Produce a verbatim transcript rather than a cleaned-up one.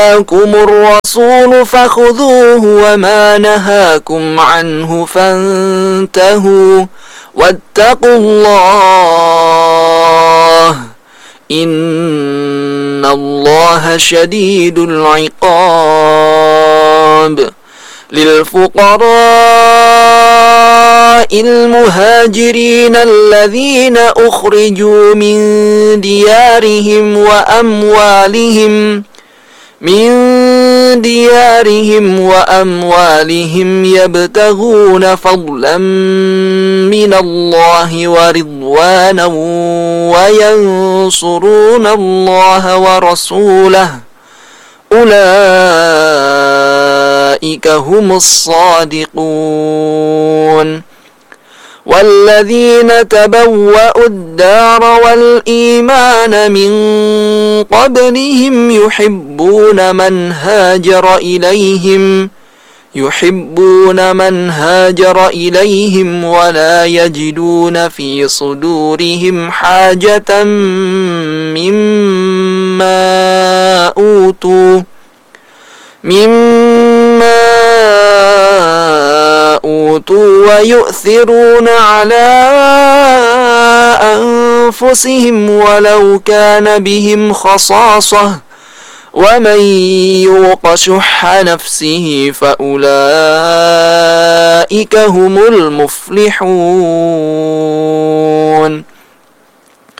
آتاكم الرسول فخذوه وما نهاكم عنه فانتهوا واتقوا الله إن الله شديد العقاب. للفقراء المهاجرين الذين أخرجوا من ديارهم وأموالهم من ديارهم وأموالهم يبتغون فضلا من الله ورضوانا وينصرون الله ورسوله أولئك هم الصادقون. والذين تبوأوا الدار والإيمان من قبلهم يحبون من هاجر إليهم يحبون من هاجر إليهم ولا يجدون في صدورهم حاجة مما أوتوا مما أوتوا ويؤثرون على أنفسهم ولو كان بهم خصاصة ومن يوق شح نفسه فأولئك هم المفلحون.